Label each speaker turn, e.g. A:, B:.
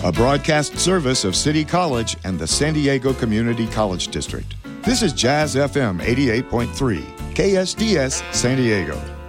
A: a broadcast service of City College and the San Diego Community College District. This is Jazz FM 88.3, KSDS San Diego.